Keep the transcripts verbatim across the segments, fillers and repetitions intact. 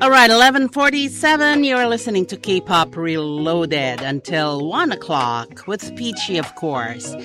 All right, eleven forty-seven. You're listening to K-Pop Reloaded until one o'clock with Peachy, of course.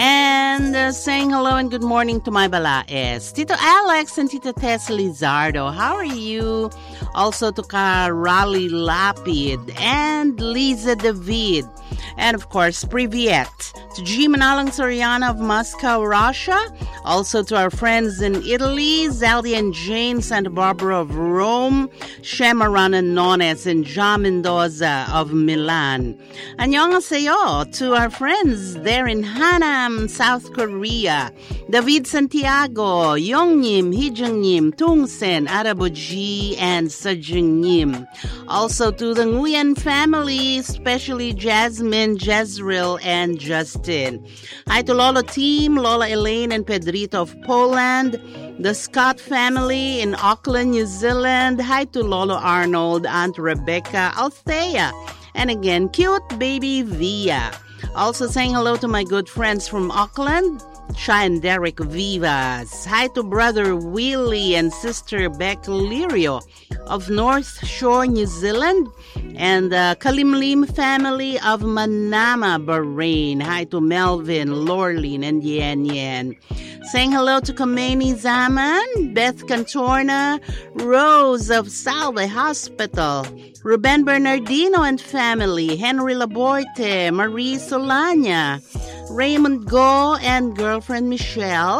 And uh, saying hello and good morning to my balaes, Tito Alex and Tita Tess Lizardo. How are you? Also to Karali Lapid and Lisa David. And of course, Privyet to G. Manalang Soriana of Moscow, Russia. Also to our friends in Italy, Zeldy and Jane Santa Barbara of Rome, Shemaran and Nones and John Mendoza of Milan. Annyeonghaseyo to our friends there in Hanam, South Korea. David Santiago, Yongnim, Hijungnim, Tungsen, Araboji, and Sajungnim. Also to the Nguyen family, especially Jasmine, Jezreel, and Justin. Hi to Lolo team, Lola Elaine and Pedrito of Poland. The Scott family in Auckland, New Zealand. Hi to Lolo Arnold, Aunt Rebecca, Althea. And again, cute baby Via. Also saying hello to my good friends from Auckland, Sha and Derek Vivas. Hi to brother Willie and sister Beck Lirio of North Shore, New Zealand. And the Kalimlim family of Manama, Bahrain. Hi to Melvin, Lorlene, and Yen Yen. Saying hello to Kameni Zaman, Beth Cantorna, Rose of Salve Hospital, Ruben Bernardino and family, Henry Laborte, Marie Solana, Raymond Go and girlfriend Michelle,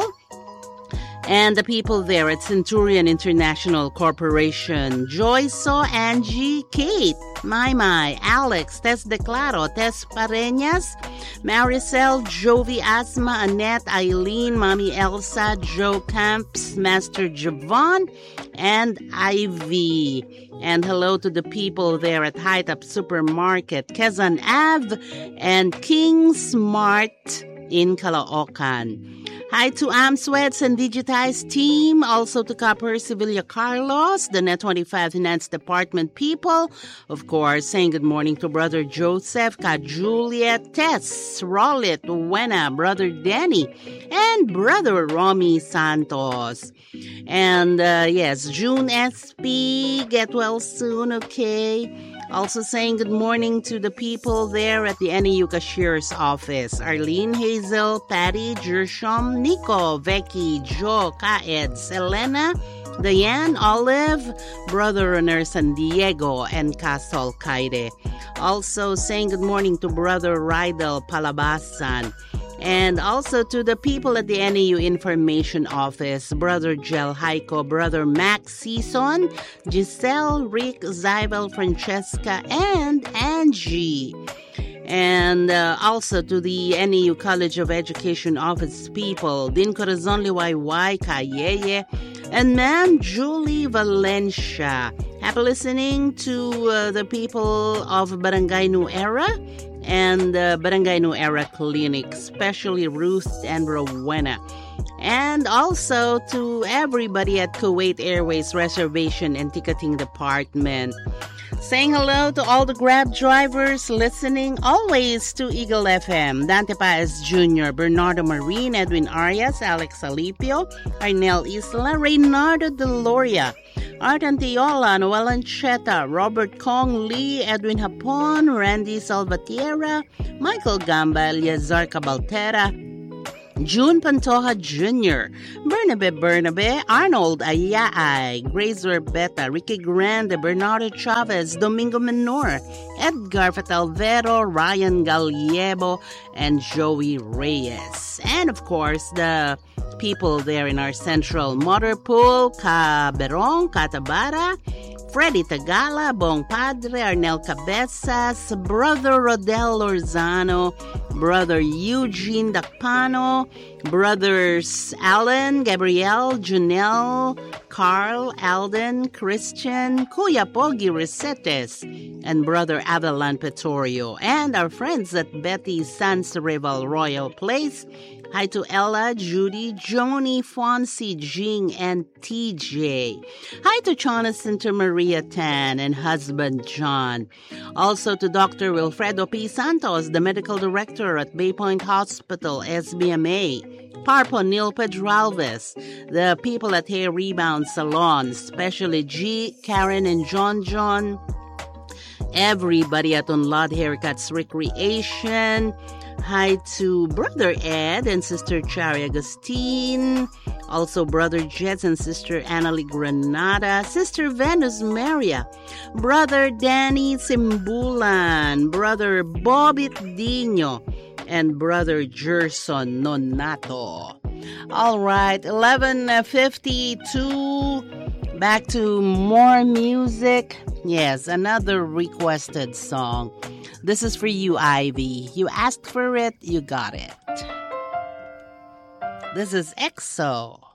and the people there at Centurion International Corporation, Joyso, Angie, Kate, Mai Mai, Alex, Tess Declaro, Tess Pareñas, Maricel, Jovi, Asma, Annette, Eileen, Mommy Elsa, Joe Camps, Master Javon, and Ivy. And hello to the people there at High Top Supermarket, Quezon Ave, and King Smart in Caloocan. Hi to Amsweds and Digitize team, also to Copper Sevilla Carlos, the Net twenty-five Finance Department people, of course, saying good morning to Brother Joseph, Ka Juliet, Tess, Rollit, Wena, Brother Danny, and Brother Romy Santos. And uh, yes, June S P, get well soon, okay? Also saying good morning to the people there at the N A U Cashier's office. Arlene, Hazel, Patty, Jershom, Nico, Becky, Joe, Kaed, Selena, Diane, Olive, Brother Runner San Diego, and Castle Kaide. Also saying good morning to Brother Rydel Palabasan. And also to the people at the N A U Information Office, Brother Gel Heiko, Brother Max Season, Giselle, Rick, Zybel, Francesca, and Angie. And uh, also to the N A U College of Education Office people, Din Corazon Liwayway, Kayeye, and Ma'am Julie Valencia. Happy listening to uh, the people of Barangay New Era and uh, Barangay New Era Clinic, especially Ruth and Rowena. And also to everybody at Kuwait Airways Reservation and Ticketing Department. Saying hello to all the Grab drivers listening always to Eagle F M. Dante Paez Junior, Bernardo Marine, Edwin Arias, Alex Alipio, Arnel Isla, Reynardo Deloria, Art Antiola, Noel Ancheta, Robert Kong Lee, Edwin Hapon, Randy Salvatierra, Michael Gamba, Eleazar Cabaltera, June Pantoja Junior, Bernabe Bernabe, Arnold Ayaay, Grace Beta, Ricky Grande, Bernardo Chavez, Domingo Menor, Edgar Fatalvero, Ryan Gallego, and Joey Reyes. And of course, the people there in our central motor pool, Caberong, Catabara, Freddy Tagala, Bong Padre, Arnel Cabezas, Brother Rodel Lorzano, Brother Eugene Dacpano, Brothers Alan, Gabrielle, Janelle, Carl, Alden, Christian, Kuya Pogi Resetes, and Brother Avalan Petorio, and our friends at Betty Sans Rival Royal Place. Hi to Ella, Judy, Joni, Fonzie, Jing, and T J. Hi to Jonathan, to Maria Tan, and husband John. Also to Doctor Wilfredo P. Santos, the medical director at Bay Point Hospital, S B M A. Parpo Neil Pedralves, the people at Hair Rebound Salon, especially G, Karen, and John John, everybody at Unlad Haircuts Recreation. Hi to Brother Ed and Sister Chari Agustin. Also Brother Jets and Sister Annalie Granada. Sister Venus Maria. Brother Danny Simbulan. Brother Bobby Dino. And Brother Gerson Nonato. All right, eleven fifty-two. Back to more music. Yes, another requested song. This is for you, Ivy. You asked for it, you got it. This is E X O.